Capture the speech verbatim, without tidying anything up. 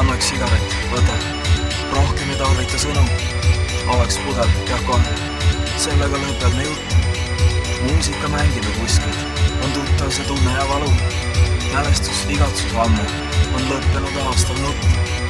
anna üks sigaret, võta. Rohkem ei tarvita sõnu. Avaks pudel, jah kohe. Sellega lõpeb me jutt. Muusika mängib ju kuskilt. On tuttav see tunne ja valu. Mälestus, igatsus ammu. On lõppenud aastal nutt.